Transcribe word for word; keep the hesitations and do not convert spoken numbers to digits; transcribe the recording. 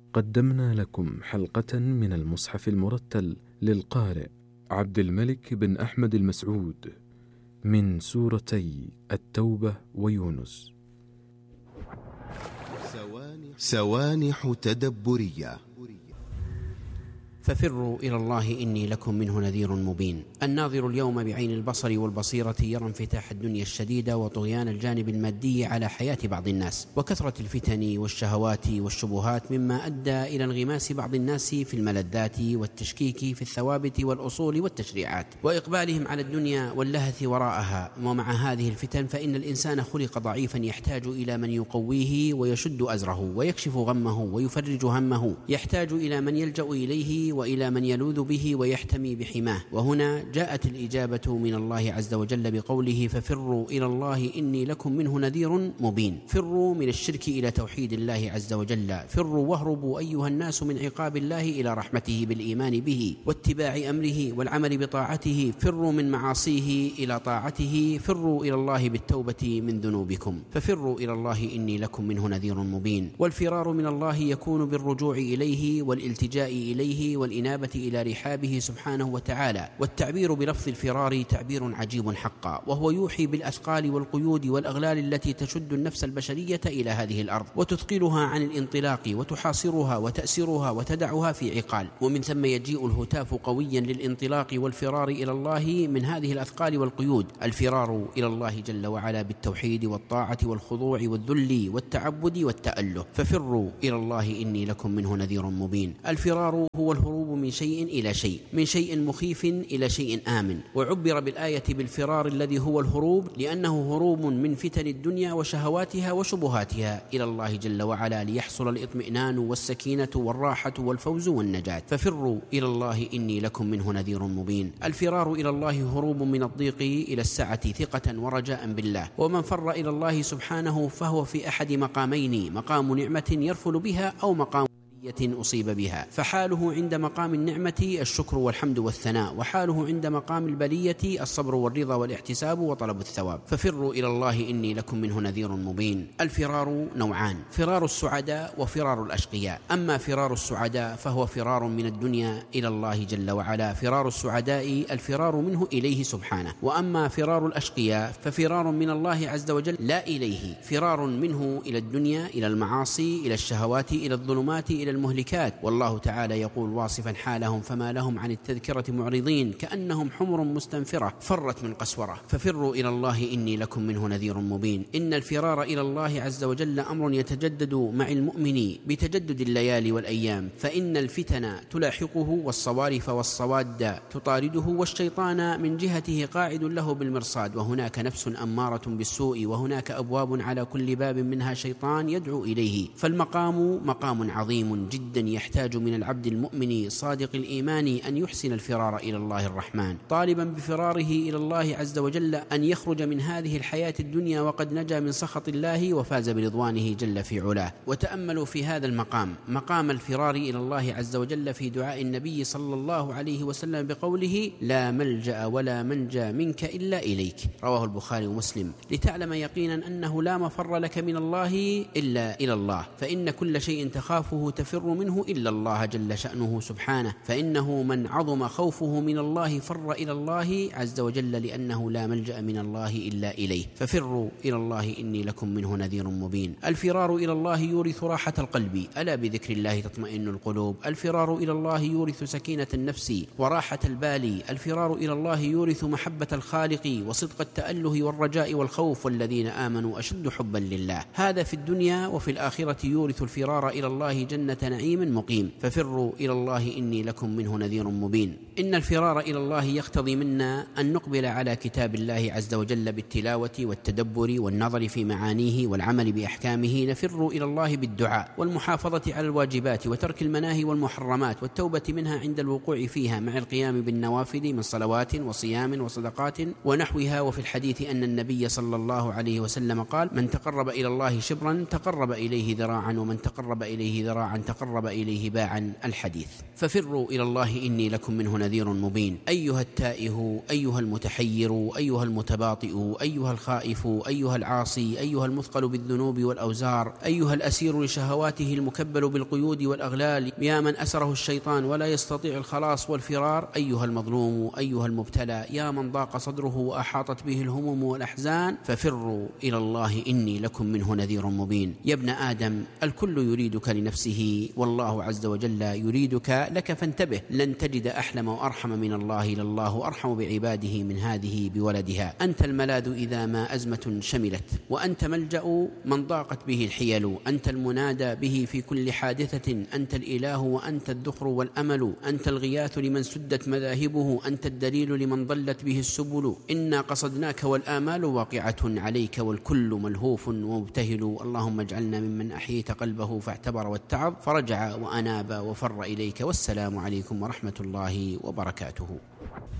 قدمنا لكم حلقة من المصحف المرتل للقارئ عبد الملك بن أحمد المسعود من سورتي التوبة ويونس. سوانح تدبرية. ففروا إلى الله إني لكم منه نذير مبين. الناظر اليوم بعين البصر والبصيرة يرى انفتاح الدنيا الشديد وطغيان الجانب المادي على حياة بعض الناس، وكثرة الفتن والشهوات والشبهات، مما أدى إلى انغماس بعض الناس في الملذات والتشكيك في الثوابت والأصول والتشريعات، وإقبالهم على الدنيا واللهث وراءها. ومع هذه الفتن فإن الإنسان خلق ضعيفا يحتاج إلى من يقويه ويشد أزره ويكشف غمه ويفرج همه، يحتاج إلى من يلجأ إليه وإلى من يلوذ به ويحتمي بحماه. وهنا جاءت الإجابة من الله عز وجل بقوله ففروا إلى الله إني لكم منه نذير مبين. فروا من الشرك إلى توحيد الله عز وجل، فروا واهربوا أيها الناس من عقاب الله إلى رحمته بالإيمان به واتباع أمره والعمل بطاعته، فروا من معاصيه إلى طاعته، فروا إلى الله بالتوبة من ذنوبكم. ففروا إلى الله إني لكم منه نذير مبين. والفرار من الله يكون بالرجوع إليه والالتجاء إليه والإنابة إلى رحابه سبحانه وتعالى. والتعبير بلفظ الفرار تعبير عجيب حقا، وهو يوحي بالأثقال والقيود والأغلال التي تشد النفس البشرية إلى هذه الأرض وتثقلها عن الانطلاق وتحاصرها وتأسرها وتدعها في عقال. ومن ثم يجيء الهتاف قويا للانطلاق والفرار إلى الله من هذه الأثقال والقيود. الفرار إلى الله جل وعلا بالتوحيد والطاعة والخضوع والذل والتعبد والتأله. ففروا إلى الله إني لكم منه نذير مبين. الفرار هو الهروب من شيء إلى شيء، من شيء مخيف إلى شيء آمن. وعبر بالآية بالفرار الذي هو الهروب لأنه هروب من فتن الدنيا وشهواتها وشبهاتها إلى الله جل وعلا ليحصل الإطمئنان والسكينة والراحة والفوز والنجاة. ففروا إلى الله إني لكم منه نذير مبين. الفرار إلى الله هروب من الضيق إلى السعة ثقة ورجاء بالله. ومن فر إلى الله سبحانه فهو في أحد مقامين، مقام نعمة يرفل بها أو مقام أصيب بها. فحاله عند مقام النعمة الشكر والحمد والثناء، وحاله عند مقام البلية الصبر والرضا والاحتساب وطلب الثواب. ففروا إلى الله إني لكم منه نذير مبين. الفرار نوعان، فرار السعداء وفرار الأشقياء. أما فرار السعداء فهو فرار من الدنيا إلى الله جل وعلا. فرار السعداء الفرار منه إليه سبحانه. وأما فرار الأشقياء ففرار من الله عز وجل لا إليه، فرار منه إلى الدنيا، إلى المعاصي، إلى الشهوات، إلى الظلمات، إلى المهلكات. والله تعالى يقول واصفا حالهم فما لهم عن التذكرة معرضين كأنهم حمر مستنفرة فرت من قسورة. ففروا إلى الله إني لكم منه نذير مبين. إن الفرار إلى الله عز وجل أمر يتجدد مع المؤمن بتجدد الليالي والأيام، فإن الفتن تلاحقه والصوارف والصواد تطارده، والشيطان من جهته قاعد له بالمرصاد، وهناك نفس أمارة بالسوء، وهناك أبواب على كل باب منها شيطان يدعو إليه. فالمقام مقام عظيم جدا يحتاج من العبد المؤمن صادق الإيمان أن يحسن الفرار إلى الله الرحمن، طالبا بفراره إلى الله عز وجل أن يخرج من هذه الحياة الدنيا وقد نجا من سخط الله وفاز برضوانه جل في علاه. وتأملوا في هذا المقام، مقام الفرار إلى الله عز وجل، في دعاء النبي صلى الله عليه وسلم بقوله لا ملجأ ولا منجى منك إلا إليك، رواه البخاري ومسلم، لتعلم يقينا أنه لا مفر لك من الله إلا إلى الله، فإن كل شيء تخافه تفر منه إلا الله جل شأنه سبحانه، فإنه من عظم خوفه من الله فر إلى الله عز وجل لأنه لا ملجأ من الله إلا إليه. ففروا إلى الله إني لكم منه نذير مبين. الفرار إلى الله يورث راحة القلب، ألا بذكر الله تطمئن القلوب. الفرار إلى الله يورث سكينة النفس وراحة البال. الفرار إلى الله يورث محبة الخالق وصدق التأله والرجاء والخوف، والذين آمنوا أشد حبا لله. هذا في الدنيا، وفي الآخرة يورث الفرار إلى الله جنة نعيم مقيم. ففروا إلى الله إني لكم منه نذير مبين. إن الفرار إلى الله يقتضي منا أن نقبل على كتاب الله عز وجل بالتلاوة والتدبر والنظر في معانيه والعمل بأحكامه. نفر إلى الله بالدعاء والمحافظة على الواجبات وترك المناهي والمحرمات والتوبة منها عند الوقوع فيها، مع القيام بالنوافل من صلوات وصيام وصدقات ونحوها. وفي الحديث أن النبي صلى الله عليه وسلم قال من تقرب إلى الله شبرا تقرب إليه ذراعا، ومن تقرب إليه ذراعا تقرب إليه باعا الحديث. ففروا إلى الله إني لكم منه نذير مبين. أيها التائه، أيها المتحير، أيها المتباطئ، أيها الخائف، أيها العاصي، أيها المثقل بالذنوب والأوزار، أيها الأسير لشهواته المكبل بالقيود والأغلال، يا من أسره الشيطان ولا يستطيع الخلاص والفرار، أيها المظلوم، أيها المبتلى، يا من ضاق صدره وأحاطت به الهموم والأحزان، ففروا إلى الله إني لكم منه نذير مبين. يا ابن آدم، الكل يريدك لنفسه والله عز وجل يريدك لك، فانتبه، لن تجد أحلم وأرحم من الله، لله أرحم بعباده من هذه بولدها. أنت الملاذ إذا ما أزمة شملت، وأنت ملجأ من ضاقت به الحيل، أنت المنادى به في كل حادثة، أنت الإله وأنت الذخر والأمل، أنت الغياث لمن سدت مذاهبه، أنت الدليل لمن ضلت به السبل. إنا قصدناك والآمال واقعة عليك والكل ملهوف ومبتهل. اللهم اجعلنا ممن أحييت قلبه فاعتبر واتعظ فرجع وأناب وفر إليك. والسلام عليكم ورحمة الله وبركاته.